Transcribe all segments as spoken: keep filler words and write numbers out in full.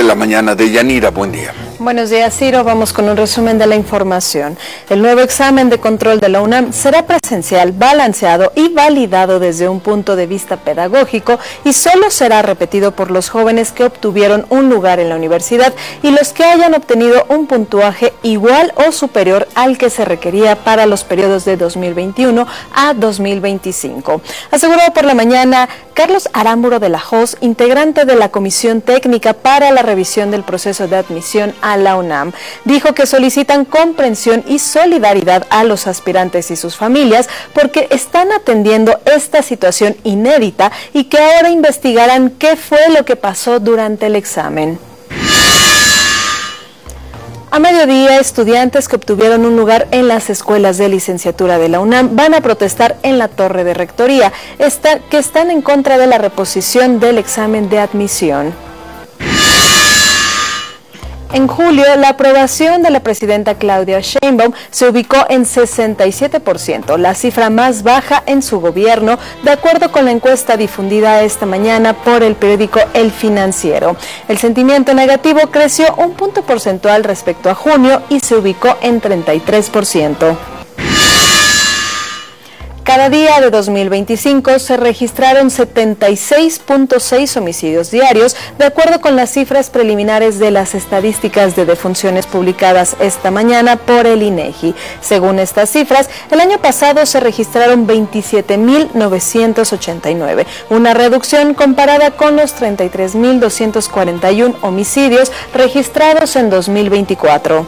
la mañana. Deyanira, buen día. Buenos días, Ciro. Vamos con un resumen de la información. El nuevo examen de control de la UNAM será presencial, balanceado y validado desde un punto de vista pedagógico y solo será repetido por los jóvenes que obtuvieron un lugar en la universidad y los que hayan obtenido un puntuaje igual o superior al que se requería para los periodos de dos mil veintiuno a dos mil veinticinco. Aseguró por la mañana Carlos Aramburu de la Hoz, integrante de la Comisión Técnica para la revisión del proceso de admisión a la UNAM. Dijo que solicitan comprensión y solidaridad a los aspirantes y sus familias porque están atendiendo esta situación inédita y que ahora investigarán qué fue lo que pasó durante el examen. A mediodía, estudiantes que obtuvieron un lugar en las escuelas de licenciatura de la UNAM van a protestar en la torre de rectoría, esta, que están en contra de la reposición del examen de admisión. En julio, la aprobación de la presidenta Claudia Sheinbaum se ubicó en sesenta y siete por ciento, la cifra más baja en su gobierno, de acuerdo con la encuesta difundida esta mañana por el periódico El Financiero. El sentimiento negativo creció un punto porcentual respecto a junio y se ubicó en treinta y tres por ciento. Cada día de dos mil veinticinco se registraron setenta y seis punto seis homicidios diarios, de acuerdo con las cifras preliminares de las estadísticas de defunciones publicadas esta mañana por el INEGI. Según estas cifras, el año pasado se registraron veintisiete mil novecientos ochenta y nueve, una reducción comparada con los treinta y tres mil doscientos cuarenta y uno homicidios registrados en dos mil veinticuatro.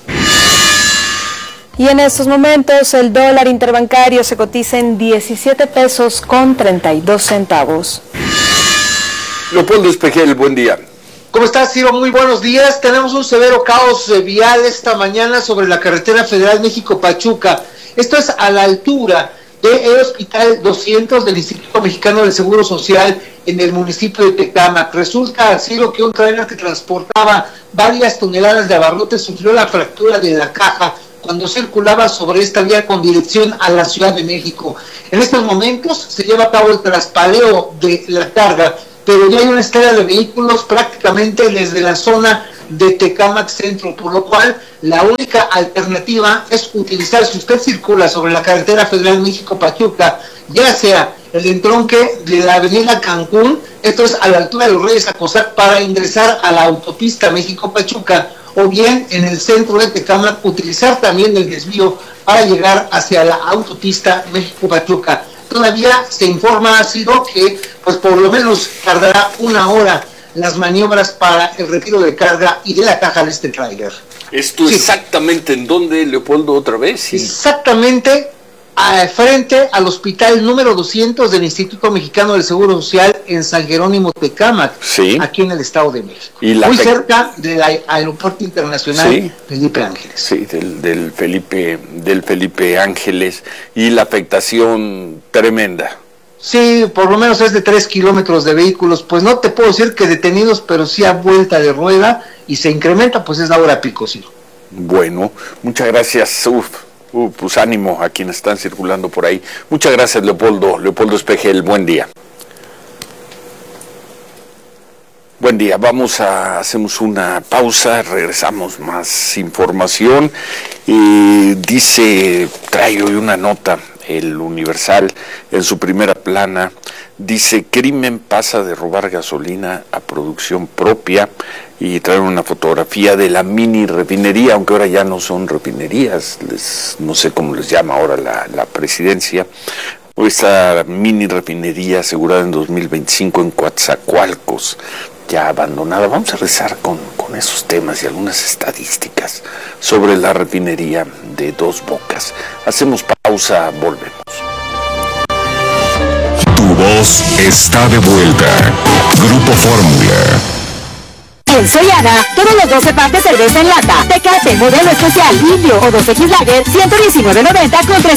Y en estos momentos el dólar interbancario se cotiza en diecisiete pesos con treinta y dos centavos. Leopoldo Espejel, buen día. ¿Cómo estás, Ciro? Muy buenos días. Tenemos un severo caos vial esta mañana sobre la carretera federal México-Pachuca. Esto es a la altura del Hospital doscientos del Instituto Mexicano del Seguro Social en el municipio de Tecámac. Resulta, Ciro, que un trailer que transportaba varias toneladas de abarrotes sufrió la fractura de la caja cuando circulaba sobre esta vía con dirección a la Ciudad de México. En estos momentos se lleva a cabo el traspaleo de la carga, pero ya hay una escala de vehículos prácticamente desde la zona de Tecámac Centro, por lo cual la única alternativa es utilizar, si usted circula sobre la carretera federal México-Pachuca, ya sea el entronque de la avenida Cancún, esto es a la altura de los Reyes Acosac, para ingresar a la autopista México-Pachuca, o bien en el centro de Tecámac utilizar también el desvío para llegar hacia la autopista México-Pachuca. Todavía se informa, ha sido que pues por lo menos tardará una hora las maniobras para el retiro de carga y de la caja de este tráiler. ¿Esto sí. Exactamente en dónde, Leopoldo, otra vez? Sí. Exactamente a, frente al hospital número doscientos del Instituto Mexicano del Seguro Social en San Jerónimo, Tecámac, sí, aquí en el Estado de México. ¿Y muy pe... cerca del Aeropuerto Internacional sí. Felipe Ángeles? Sí, del, del, Felipe, del Felipe Ángeles. Y la afectación tremenda. Sí, por lo menos es de tres kilómetros de vehículos, pues no te puedo decir que detenidos, pero sí a vuelta de rueda, y se incrementa, pues es la hora pico, sí. Bueno, muchas gracias. Uf. Uh, pues ánimo a quienes están circulando por ahí. Muchas gracias, Leopoldo. Leopoldo Espejel, buen día. Buen día, vamos a, hacemos una pausa, regresamos más información. Eh, dice, trae hoy una nota, el Universal, en su primera plana, dice, crimen pasa de robar gasolina a producción propia, y trae una fotografía de la mini refinería, aunque ahora ya no son refinerías, les, no sé cómo les llama ahora la, la presidencia, esta mini refinería asegurada en dos mil veinticinco en Coatzacoalcos, ya abandonada. Vamos a rezar con, con esos temas y algunas estadísticas sobre la refinería de Dos Bocas. Hacemos pausa, volvemos. Tu voz está de vuelta. Grupo Fórmula. En Soriana, todos los doce packs de cerveza en lata, Tecate, modelo especial, limpio o dos equis Lager, ciento diecinueve noventa con tres